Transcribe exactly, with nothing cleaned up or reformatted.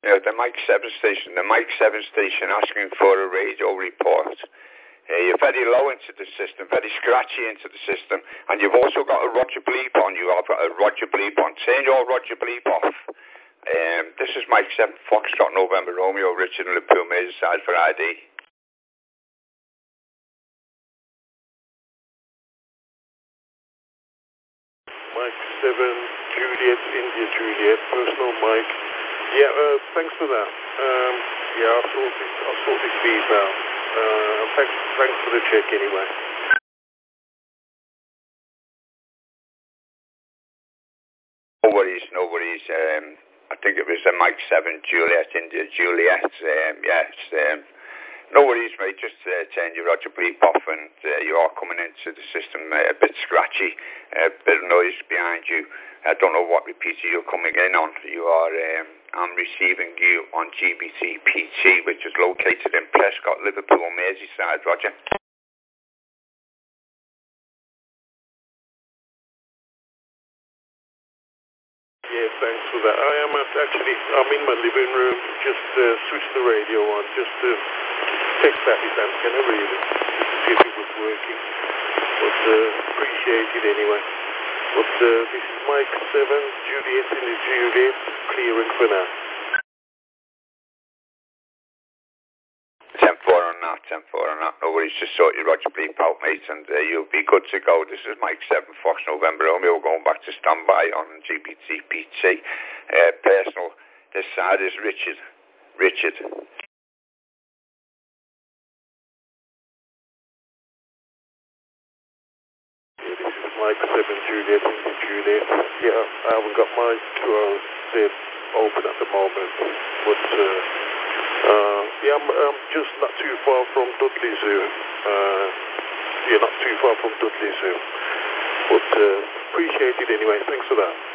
Yeah, the Mike seven station, the Mike seven station asking for a radio report. Uh, you're very low into the system, very scratchy into the system, and you've also got a Roger Bleep on. You have got a Roger Bleep on. Turn your Roger Bleep off. Um, this is Mike seven Foxtrot November Romeo, Richard and Liverpool Merseyside for I D. Mike seven Juliet, India Juliet, personal Mike. Yeah, uh, thanks for that. Um, yeah, I'll sort this, I'll sort this feed now. Uh, thanks, thanks for the check anyway. No worries, no worries. Um, I think it was a Mike seven Juliet, India Juliet. Um, yes, um, no worries, mate. Just uh, turn your Roger Bleep off, and uh, you are coming into the system uh, a bit scratchy, a bit of noise behind you. I don't know what repeater you're coming in on. You are, um, I'm receiving you on G B T P T, which is located in Prescott, Liverpool, Merseyside, Roger. Yeah, thanks for that. I am at, actually, I'm in my living room, just uh, switch the radio on, just to test that this antenna really, just to see if it was working. But uh, appreciate it anyway. But uh, this is Mike seven, Juliet in the Juliet, clearing for now. ten four on that, ten four on that. No worries, just sort your Roger Bleep out, mate, and uh, you'll be good to go. This is Mike seven Fox November Romeo going back to standby on G B T P T. Uh, personal, this side is Richard. Richard. Mike seven Juliet, India Juliet. Yeah, I haven't got my two hours there open at the moment, but uh, uh, yeah, I'm, I'm just not too far from Dudley Zoo. Uh, yeah, not too far from Dudley Zoo, but uh, appreciate it anyway. Thanks for that.